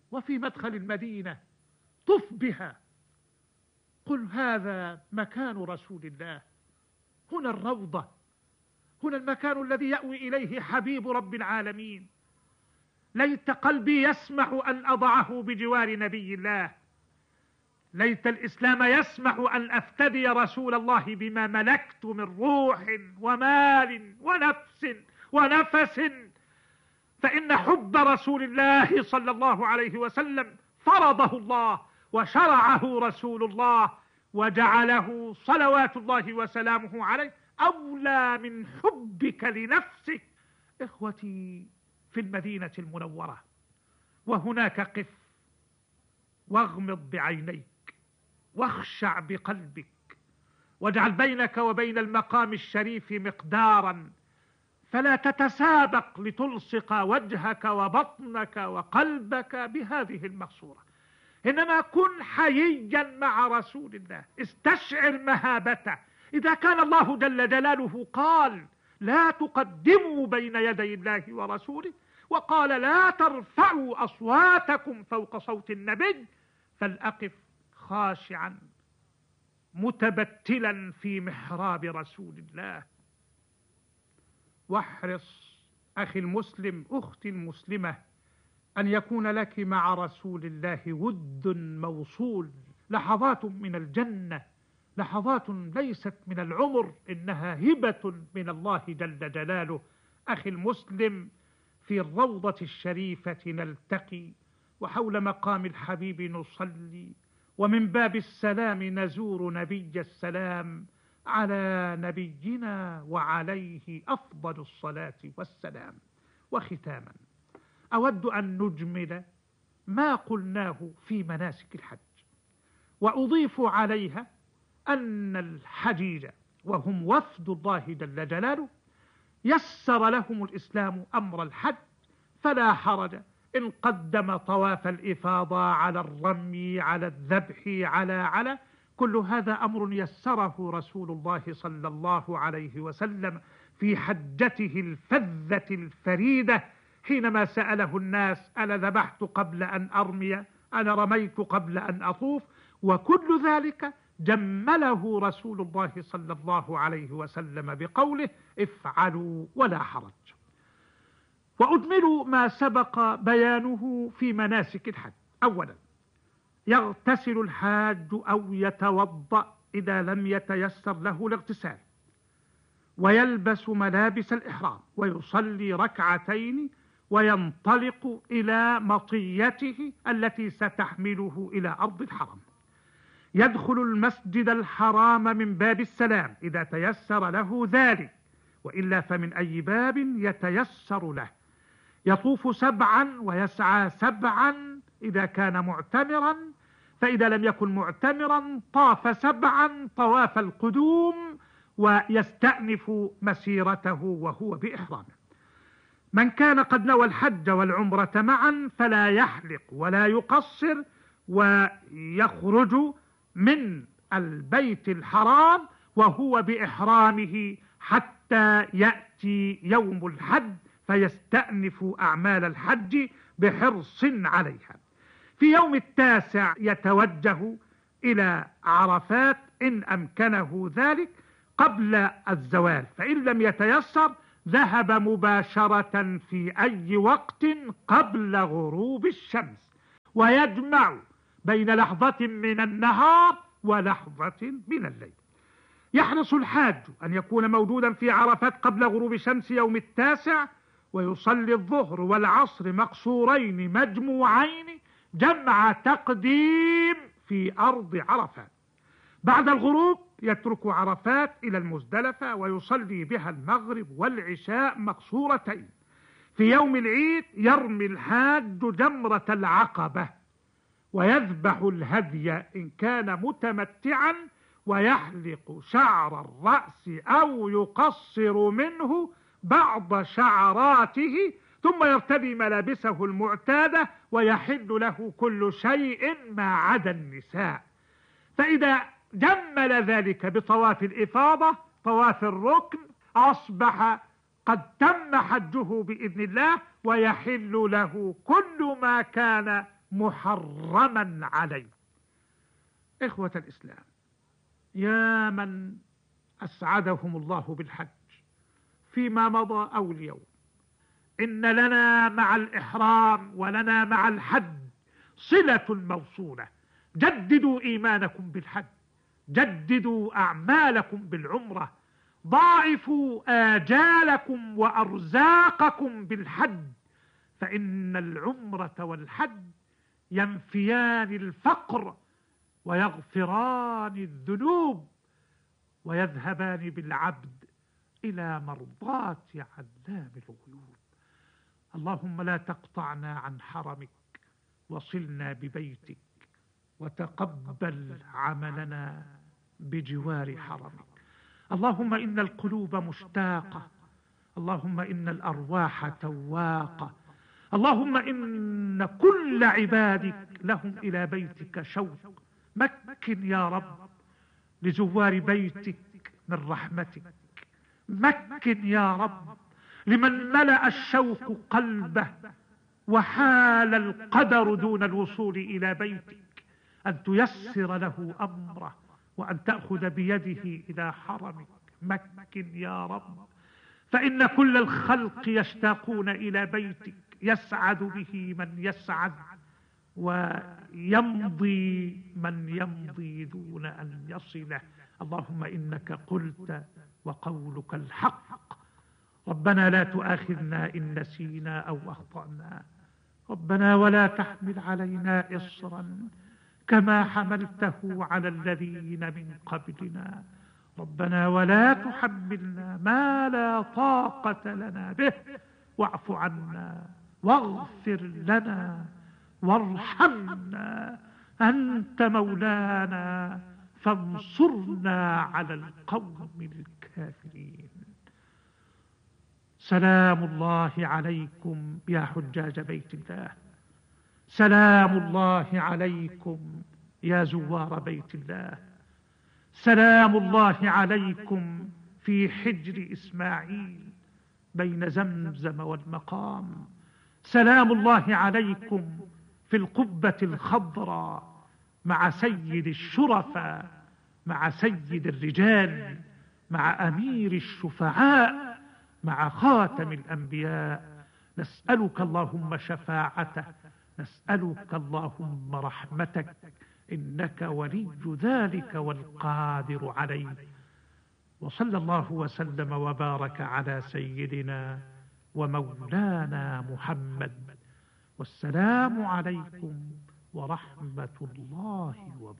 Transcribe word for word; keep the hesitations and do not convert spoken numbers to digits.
وفي مدخل المدينة، طف بها، قل هذا مكان رسول الله، هنا الروضة، هنا المكان الذي يأوي إليه حبيب رب العالمين. ليت قلبي يسمح أن أضعه بجوار نبي الله، ليت الإسلام يسمح أن أفتدي رسول الله بما ملكت من روح ومال ونفس ونفس، فإن حب رسول الله صلى الله عليه وسلم فرضه الله وشرعه رسول الله وجعله صلوات الله وسلامه عليه أولى من حبك لنفسك. إخوتي في المدينة المنورة، وهناك قف واغمض بعينيك واخشع بقلبك، واجعل بينك وبين المقام الشريف مقدارا، فلا تتسابق لتلصق وجهك وبطنك وقلبك بهذه المقصورة، إنما كن حييا مع رسول الله، استشعر مهابته. إذا كان الله جل جلاله قال لا تقدموا بين يدي الله ورسوله، وقال لا ترفعوا أصواتكم فوق صوت النبي، فلأقف خاشعا متبتلا في محراب رسول الله. واحرص أخي المسلم أختي المسلمة أن يكون لك مع رسول الله ود موصول، لحظات من الجنة، لحظات ليست من العمر، إنها هبة من الله جل جلاله. أخي المسلم في الروضة الشريفة نلتقي، وحول مقام الحبيب نصلي، ومن باب السلام نزور نبي السلام، على نبينا وعليه أفضل الصلاة والسلام. وختاما أود أن نجمل ما قلناه في مناسك الحج، وأضيف عليها أن الحجيج وهم وفد الله جل جلاله يسر لهم الإسلام أمر الحج، فلا حرج إن قدم طواف الإفاضة على الرمي على الذبح على على كل هذا أمر يسره رسول الله صلى الله عليه وسلم في حجته الفذة الفريدة، حينما سأله الناس أنا ذبحت قبل أن أرمي، أنا رميت قبل أن أطوف، وكل ذلك جمله رسول الله صلى الله عليه وسلم بقوله افعلوا ولا حرج. وأجمل ما سبق بيانه في مناسك الحج. أولا، يغتسل الحاج أو يتوضأ إذا لم يتيسر له الاغتسال، ويلبس ملابس الإحرام، ويصلي ركعتين، وينطلق إلى مطيته التي ستحمله إلى أرض الحرم. يدخل المسجد الحرام من باب السلام إذا تيسر له ذلك، وإلا فمن أي باب يتيسر له. يطوف سبعا ويسعى سبعا إذا كان معتمرا، فإذا لم يكن معتمرا طاف سبعا طواف القدوم، ويستأنف مسيرته وهو بإحرامه. من كان قد نوى الحج والعمرة معا فلا يحلق ولا يقصر، ويخرج من البيت الحرام وهو بإحرامه حتى يأتي يوم الحج، فيستأنف أعمال الحج بحرص عليها. في يوم التاسع يتوجه إلى عرفات إن أمكنه ذلك قبل الزوال، فإن لم يتيسر ذهب مباشرة في أي وقت قبل غروب الشمس، ويجمع بين لحظة من النهار ولحظة من الليل. يحرص الحاج أن يكون موجودا في عرفات قبل غروب شمس يوم التاسع، ويصلي الظهر والعصر مقصورين مجموعين جمع تقديم في أرض عرفات. بعد الغروب يترك عرفات إلى المزدلفة ويصلي بها المغرب والعشاء مقصورتين. في يوم العيد يرمي الحاج جمرة العقبة، ويذبح الهدي إن كان متمتعا، ويحلق شعر الرأس أو يقصر منه بعض شعراته، ثم يرتدي ملابسه المعتادة، ويحل له كل شيء ما عدا النساء. فإذا جمل ذلك بطواف الإفاضة طواف الركن أصبح قد تم حجه بإذن الله، ويحل له كل ما كان محرما عليه. إخوة الإسلام، يا من أسعدهم الله بالحج فيما مضى أو اليوم، إن لنا مع الإحرام ولنا مع الحج صلة موصولة. جددوا إيمانكم بالحج، جددوا أعمالكم بالعمرة، ضاعفوا آجالكم وأرزاقكم بالحج، فإن العمرة والحج ينفيان الفقر ويغفران الذنوب ويذهبان بالعبد إلى مرضاة علام الغيوب. اللهم لا تقطعنا عن حرمك، وصلنا ببيتك، وتقبل عملنا بجوار حرمك. اللهم إن القلوب مشتاقة، اللهم إن الأرواح تواقة، اللهم إن كل عبادك لهم إلى بيتك شوق. مكن يا رب لزوار بيتك من رحمتك، مكن يا رب لمن ملأ الشوق قلبه وحال القدر دون الوصول إلى بيتك، أن تيسر له أمره وأن تأخذ بيده إلى حرمك. مكن يا رب، فإن كل الخلق يشتاقون إلى بيتك، يسعد به من يسعد ويمضي من يمضي دون أن يصله. اللهم إنك قلت وقولك الحق. ربنا لا تؤاخذنا إن نسينا أو أخطأنا، ربنا ولا تحمل علينا إصرا كما حملته على الذين من قبلنا، ربنا ولا تحملنا ما لا طاقة لنا به، واعف عنا واغفر لنا وارحمنا، أنت مولانا فانصرنا على القوم الكافرين. سلام الله عليكم يا حجاج بيت الله، سلام الله عليكم يا زوار بيت الله، سلام الله عليكم في حجر إسماعيل بين زمزم والمقام، سلام الله عليكم في القبة الخضراء مع سيد الشرفاء، مع سيد الرجال، مع أمير الشفعاء، مع خاتم الأنبياء. نسألك اللهم شفاعته، نسألك اللهم رحمتك، إنك ولي ذلك والقادر عليه. وصلى الله وسلم وبارك على سيدنا ومولانا محمد، والسلام عليكم ورحمة الله وبركاته.